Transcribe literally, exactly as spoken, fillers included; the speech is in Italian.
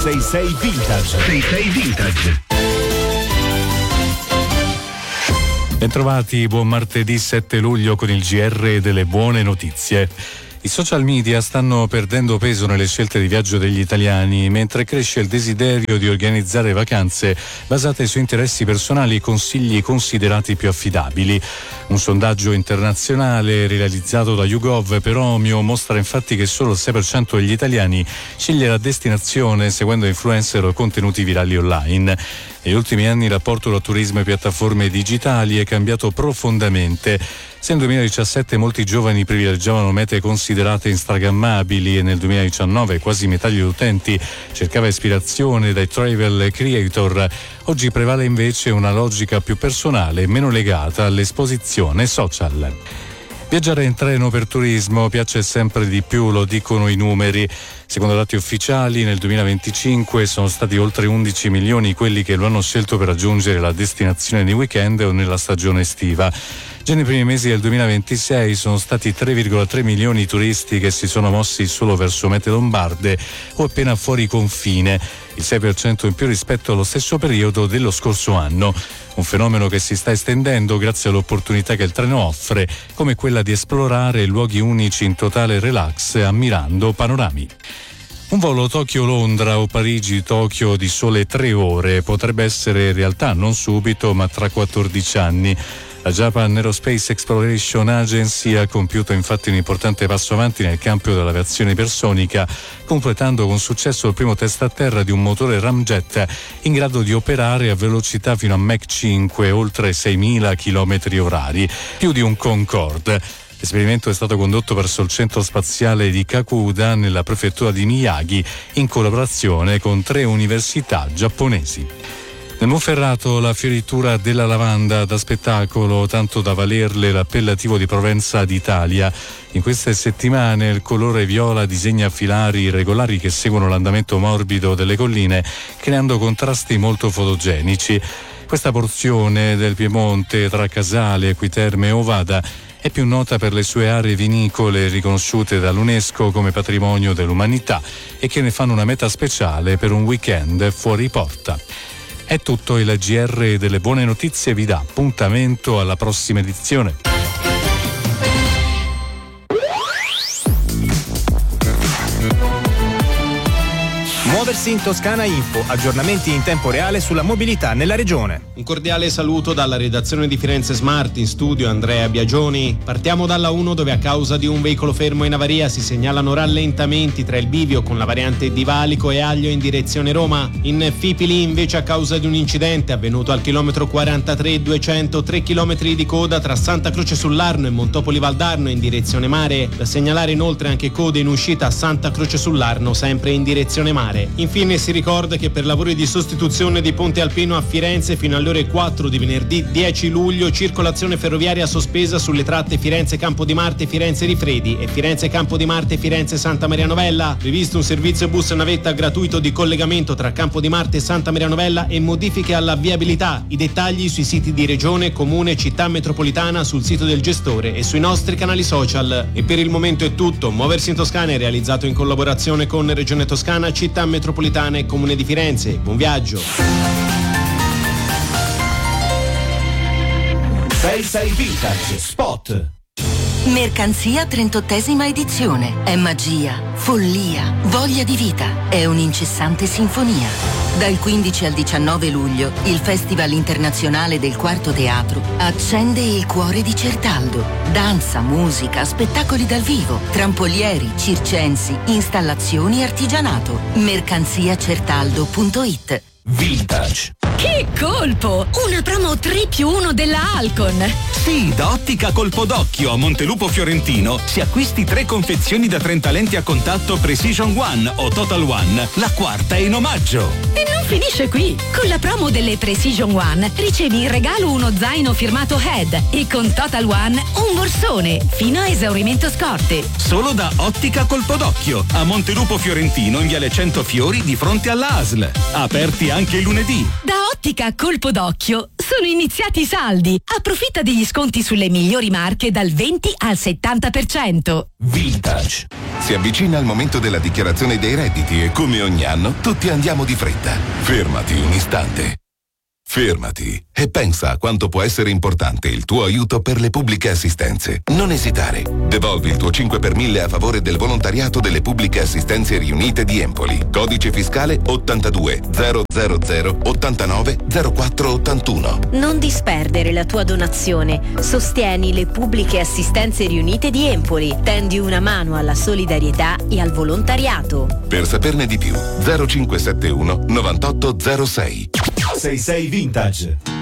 sei sei Vintage. sei sei Vintage. Bentrovati, buon martedì sette luglio con il G R delle buone notizie. I social media stanno perdendo peso nelle scelte di viaggio degli italiani, mentre cresce il desiderio di organizzare vacanze basate su interessi personali e consigli considerati più affidabili. Un sondaggio internazionale realizzato da YouGov per Omio mostra infatti che solo il sei per cento degli italiani sceglie la destinazione seguendo influencer o contenuti virali online. Negli ultimi anni il rapporto tra turismo e piattaforme digitali è cambiato profondamente. Se nel duemiladiciassette molti giovani privilegiavano mete considerate instagrammabili e nel duemiladiciannove quasi metà degli utenti cercava ispirazione dai travel creator, oggi prevale invece una logica più personale e meno legata all'esposizione social. Viaggiare in treno per turismo piace sempre di più, lo dicono i numeri. Secondo dati ufficiali, nel duemilaventicinque sono stati oltre undici milioni quelli che lo hanno scelto per raggiungere la destinazione di weekend o nella stagione estiva. Già nei primi mesi del duemilaventisei sono stati tre virgola tre milioni i turisti che si sono mossi solo verso mete lombarde o appena fuori confine, il sei per cento in più rispetto allo stesso periodo dello scorso anno. Un fenomeno che si sta estendendo grazie all'opportunità che il treno offre, come quella di esplorare luoghi unici in totale relax ammirando panorami. Un volo Tokyo-Londra o Parigi-Tokyo di sole tre ore potrebbe essere realtà non subito ma tra quattordici anni. La Japan Aerospace Exploration Agency ha compiuto infatti un importante passo avanti nel campo dell'aviazione ipersonica, completando con successo il primo test a terra di un motore ramjet in grado di operare a velocità fino a Mach cinque, oltre seimila chilometri orari, più di un Concorde. L'esperimento è stato condotto presso il centro spaziale di Kakuda nella prefettura di Miyagi in collaborazione con tre università giapponesi. Nel Monferrato la fioritura della lavanda da spettacolo, tanto da valerle l'appellativo di Provenza d'Italia. In queste settimane il colore viola disegna filari irregolari che seguono l'andamento morbido delle colline, creando contrasti molto fotogenici. Questa porzione del Piemonte tra Casale, Equiterme e Ovada è più nota per le sue aree vinicole riconosciute dall'UNESCO come patrimonio dell'umanità e che ne fanno una meta speciale per un weekend fuori porta. È tutto, il G R delle buone notizie vi dà appuntamento alla prossima edizione. Muoversi in Toscana Info, aggiornamenti in tempo reale sulla mobilità nella regione. Un cordiale saluto dalla redazione di Firenze Smart, in studio Andrea Biagioni. Partiamo dalla uno dove a causa di un veicolo fermo in avaria si segnalano rallentamenti tra il bivio con la variante di Valico e Aglio in direzione Roma. In Fipili invece a causa di un incidente avvenuto al chilometro quarantatré duecento, tre chilometri di coda tra Santa Croce sull'Arno e Montopoli Valdarno in direzione mare. Da segnalare inoltre anche code in uscita a Santa Croce sull'Arno sempre in direzione mare. Infine si ricorda che per lavori di sostituzione di Ponte Alpino a Firenze fino alle ore quattro di venerdì dieci luglio circolazione ferroviaria sospesa sulle tratte Firenze Campo di Marte Firenze Rifredi e Firenze Campo di Marte Firenze Santa Maria Novella. Previsto un servizio bus navetta gratuito di collegamento tra Campo di Marte e Santa Maria Novella e modifiche alla viabilità. I dettagli sui siti di Regione, Comune, Città Metropolitana, sul sito del gestore e sui nostri canali social. E per il momento è tutto. Muoversi in Toscana è realizzato in collaborazione con Regione Toscana, Città Metropolitana e Comune di Firenze. Buon viaggio. sei sei Vintage Spot. Mercanzia trentottesima edizione. È magia, follia, voglia di vita. È un'incessante sinfonia. Dal quindici al diciannove luglio, il Festival Internazionale del Quarto Teatro accende il cuore di Certaldo. Danza, musica, spettacoli dal vivo, trampolieri, circensi, installazioni e artigianato. mercanzia certaldo punto it. Vintage. Che colpo! Una promo tre più uno della Alcon! Sì, da Ottica Colpo d'Occhio a Montelupo Fiorentino, se acquisti tre confezioni da trenta lenti a contatto Precision One o Total One, la quarta è in omaggio! E non finisce qui! Con la promo delle Precision One ricevi in regalo uno zaino firmato Head e con Total One un borsone, fino a esaurimento scorte! Solo da Ottica Colpo d'Occhio, a Montelupo Fiorentino in Viale Cento Fiori di fronte alla A S L. Aperti anche il lunedì. Da Ottica Colpo d'Occhio Sono iniziati i saldi. Approfitta degli sconti sulle migliori marche dal venti al settanta per cento. Vintage. Si avvicina il momento della dichiarazione dei redditi e come ogni anno tutti andiamo di fretta. Fermati un istante. Fermati e pensa a quanto può essere importante il tuo aiuto per le pubbliche assistenze. Non esitare. Devolvi il tuo cinque per mille a favore del volontariato delle pubbliche assistenze riunite di Empoli. Codice fiscale ottantadue zero zero zero ottantanove zero quattro ottantuno. Non disperdere la tua donazione. Sostieni le pubbliche assistenze riunite di Empoli. Tendi una mano alla solidarietà e al volontariato. Per saperne di più, zero cinque sette uno novantotto zero sei. sei sei Vintage.